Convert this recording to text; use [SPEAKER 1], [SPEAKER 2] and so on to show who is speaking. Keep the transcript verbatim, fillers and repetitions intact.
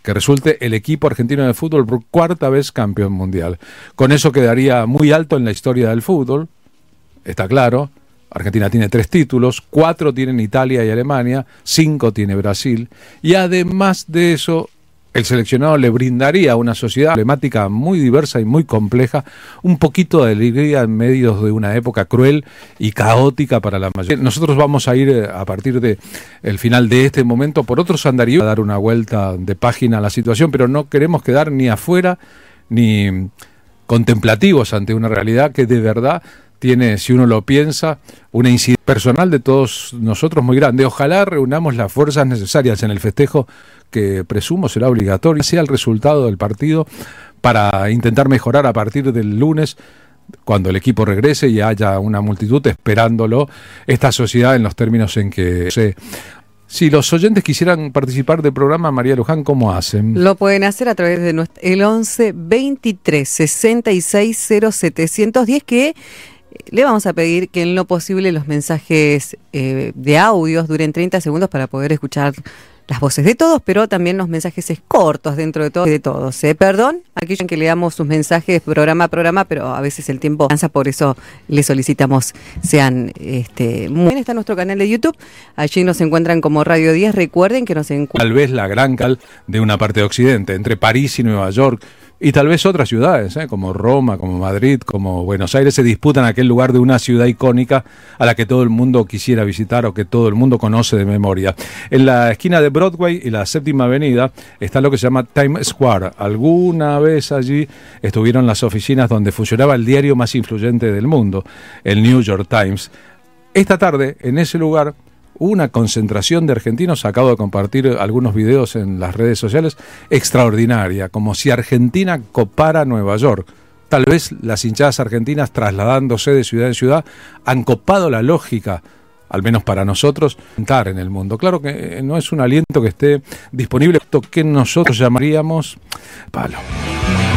[SPEAKER 1] que resulte el equipo argentino de fútbol por cuarta vez campeón mundial. Con eso quedaría muy alto en la historia del fútbol, está claro. Argentina tiene tres títulos, cuatro tienen Italia y Alemania, cinco tiene Brasil, y además de eso, el seleccionado le brindaría a una sociedad problemática muy diversa y muy compleja un poquito de alegría en medio de una época cruel y caótica para la mayoría. Nosotros vamos a ir a partir de el final de este momento por otros andariegos a dar una vuelta de página a la situación, pero no queremos quedar ni afuera ni contemplativos ante una realidad que de verdad tiene, si uno lo piensa, una incidencia personal de todos nosotros muy grande. Ojalá reunamos las fuerzas necesarias en el festejo que presumo será obligatorio, sea el resultado del partido, para intentar mejorar a partir del lunes, cuando el equipo regrese y haya una multitud esperándolo, esta sociedad en los términos en que se... Si los oyentes quisieran participar del programa, María Luján, ¿cómo hacen?
[SPEAKER 2] Lo pueden hacer a través de nuestro, el once veintitrés sesenta y seis cero setecientos diez, que le vamos a pedir que en lo posible los mensajes eh, de audios duren treinta segundos para poder escuchar las voces de todos, pero también los mensajes es cortos dentro de todo de todos. ¿eh? Perdón, aquellos que leamos sus mensajes programa a programa, pero a veces el tiempo cansa, por eso les solicitamos sean este muy bien. Está nuestro canal de YouTube, allí nos encuentran como Radio diez. Recuerden que nos encuentran
[SPEAKER 1] tal vez la gran cal de una parte de Occidente, entre París y Nueva York, y tal vez otras ciudades, ¿eh? como Roma, como Madrid, como Buenos Aires, se disputan aquel lugar de una ciudad icónica a la que todo el mundo quisiera visitar o que todo el mundo conoce de memoria. En la esquina de Broadway y la Séptima Avenida está lo que se llama Times Square. Alguna vez allí estuvieron las oficinas donde funcionaba el diario más influyente del mundo, el New York Times. Esta tarde, en ese lugar, una concentración de argentinos, acabo de compartir algunos videos en las redes sociales, extraordinaria, como si Argentina copara Nueva York. Tal vez las hinchadas argentinas, trasladándose de ciudad en ciudad, han copado la lógica, al menos para nosotros, estar en el mundo. Claro que no es un aliento que esté disponible, esto que nosotros llamaríamos palo.